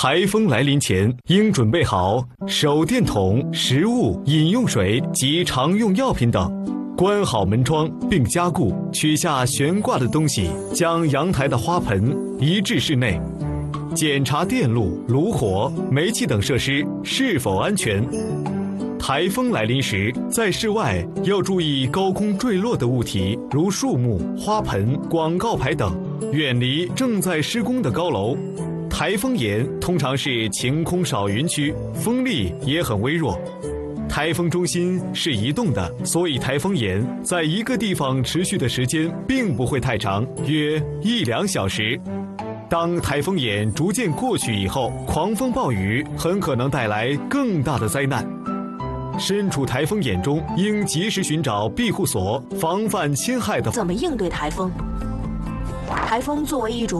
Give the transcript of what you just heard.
台风来临前，应准备好手电筒、食物、饮用水及常用药品等。关好门窗并加固，取下悬挂的东西，将阳台的花盆移至室内。检查电路、炉火、煤气等设施是否安全。台风来临时，在室外要注意高空坠落的物体，如树木、花盆、广告牌等，远离正在施工的高楼。台风眼通常是晴空少云区，风力也很微弱。台风中心是移动的，所以台风眼在一个地方持续的时间并不会太长，约1-2小时。当台风眼逐渐过去以后，狂风暴雨很可能带来更大的灾难。身处台风眼中，应及时寻找庇护所，防范侵害的。 怎么应对台风？台风作为一种